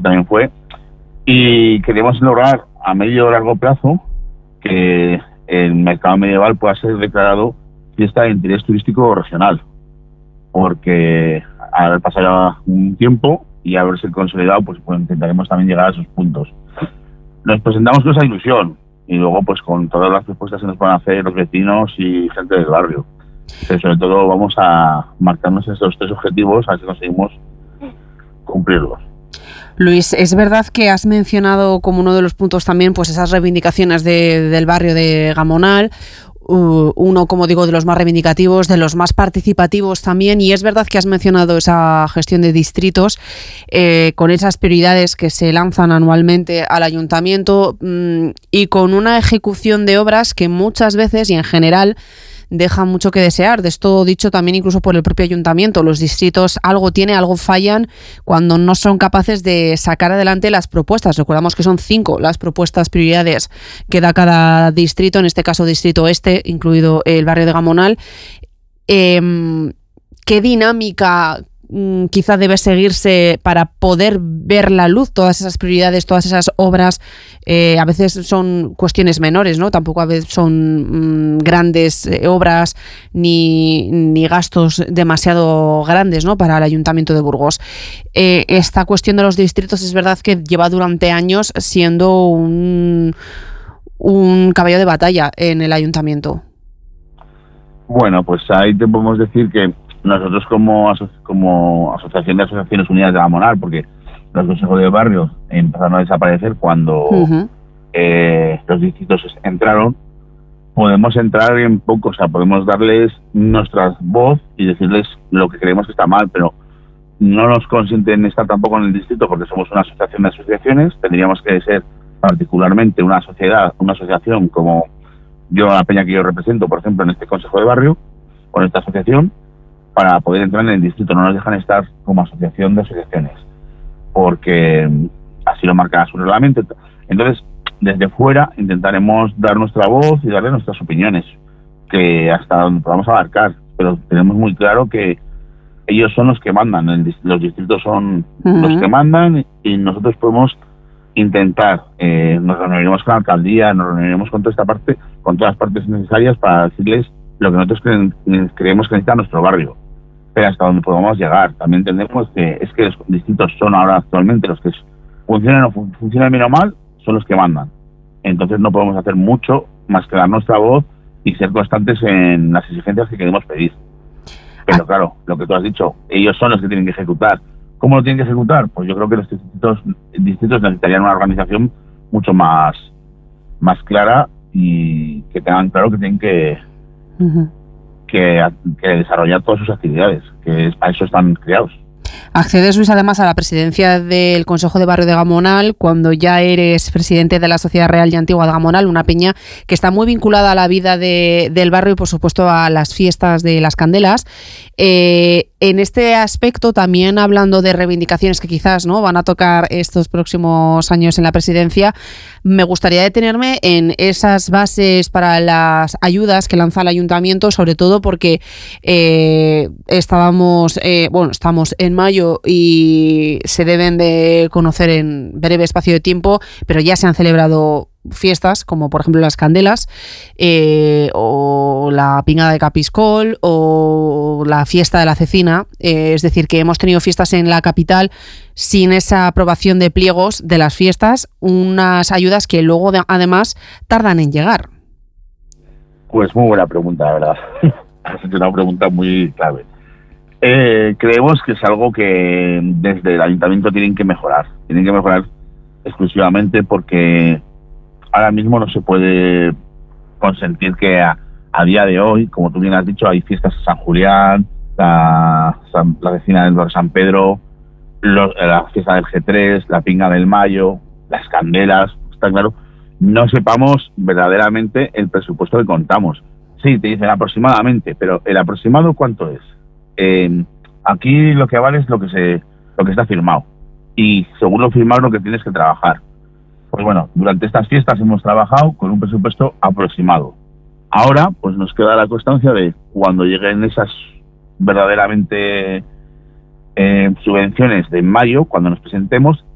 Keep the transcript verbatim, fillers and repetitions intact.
también fue. Y queremos lograr a medio o largo plazo que el mercado medieval pueda ser declarado fiesta de interés turístico regional, porque al pasar ya un tiempo y haberse consolidado, pues, pues intentaremos también llegar a esos puntos. Nos presentamos con esa ilusión y luego pues con todas las propuestas que nos van a hacer los vecinos y gente del barrio. Pero sobre todo vamos a marcarnos esos tres objetivos a ver si conseguimos cumplirlos. Luis, es verdad que has mencionado como uno de los puntos también pues esas reivindicaciones de, del barrio de Gamonal, uh, uno, como digo, de los más reivindicativos, de los más participativos también, y es verdad que has mencionado esa gestión de distritos eh, con esas prioridades que se lanzan anualmente al ayuntamiento mmm, y con una ejecución de obras que muchas veces y en general deja mucho que desear. De esto dicho también incluso por el propio ayuntamiento. Los distritos algo tiene, algo fallan cuando no son capaces de sacar adelante las propuestas. Recordamos que son cinco las propuestas prioridades que da cada distrito, en este caso Distrito Este, incluido el barrio de Gamonal. Eh, ¿Qué dinámica mm, quizá debe seguirse para poder ver la luz todas esas prioridades, todas esas obras? Eh, a veces son cuestiones menores, ¿no? Tampoco a veces son mmm, grandes eh, obras ni, ni gastos demasiado grandes, ¿no?, para el Ayuntamiento de Burgos. Eh, esta cuestión de los distritos es verdad que lleva durante años siendo un, un caballo de batalla en el Ayuntamiento. Bueno, pues ahí te podemos decir que nosotros como, aso- como Asociación de Asociaciones Unidas de Gamonal, porque los consejos de barrio empezaron a desaparecer cuando uh-huh. eh, los distritos entraron, podemos entrar en poco, o sea, podemos darles nuestra voz y decirles lo que creemos que está mal, pero no nos consienten estar tampoco en el distrito porque somos una asociación de asociaciones. Tendríamos que ser particularmente una sociedad, una asociación como yo, la peña que yo represento, por ejemplo, en este consejo de barrio o en esta asociación, para poder entrar en el distrito. No nos dejan estar como asociación de asociaciones, porque así lo marca su reglamento. Entonces, desde fuera intentaremos dar nuestra voz y darle nuestras opiniones, que hasta donde podamos abarcar, pero tenemos muy claro que ellos son los que mandan, el, los distritos son uh-huh. los que mandan, y nosotros podemos intentar, eh, nos reuniremos con la alcaldía, nos reuniremos con toda esta parte, con todas las partes necesarias para decirles lo que nosotros cre- creemos que necesita nuestro barrio, pero hasta donde podamos llegar. También entendemos que es que los distritos son ahora actualmente los que funcionan o fun- funcionan bien o mal, son los que mandan. Entonces no podemos hacer mucho más que dar nuestra voz y ser constantes en las exigencias que queremos pedir. Pero claro, lo que tú has dicho, ellos son los que tienen que ejecutar. ¿Cómo lo tienen que ejecutar? Pues yo creo que los distritos, distritos necesitarían una organización mucho más, más clara y que tengan claro que tienen que, uh-huh. que, que desarrollar todas sus actividades, que para eso están creados. Accedes, Luis, además a la presidencia del Consejo de Barrio de Gamonal cuando ya eres presidente de la Sociedad Real y Antigua de Gamonal, una peña que está muy vinculada a la vida de, del barrio y, por supuesto, a las fiestas de las Candelas. Eh, en este aspecto, también hablando de reivindicaciones que quizás no van a tocar estos próximos años en la presidencia, me gustaría detenerme en esas bases para las ayudas que lanza el Ayuntamiento, sobre todo porque eh, estábamos, eh, bueno, estamos en mayo y se deben de conocer en breve espacio de tiempo, pero ya se han celebrado fiestas como por ejemplo las Candelas eh, o la Pingada de Capiscol o la fiesta de la Cecina, eh, es decir, que hemos tenido fiestas en la capital sin esa aprobación de pliegos de las fiestas, unas ayudas que luego de, además tardan en llegar. Pues muy buena pregunta, la verdad. Has hecho una pregunta muy clave. Eh, creemos que es algo que desde el ayuntamiento tienen que mejorar. Tienen que mejorar exclusivamente porque ahora mismo no se puede consentir que a, a día de hoy, como tú bien has dicho, hay fiestas de San Julián, la, San, la vecina del San Pedro, los, la fiesta del G tres, la Pinga del Mayo, las Candelas, está claro, no sepamos verdaderamente el presupuesto que contamos. Sí, te dicen aproximadamente, pero ¿el aproximado cuánto es? Eh, aquí lo que vale es lo que se lo que está firmado, y según lo firmado lo que tienes que trabajar. Pues bueno, durante estas fiestas hemos trabajado con un presupuesto aproximado. Ahora pues nos queda la constancia de cuando lleguen esas verdaderamente eh, subvenciones de mayo, cuando nos presentemos,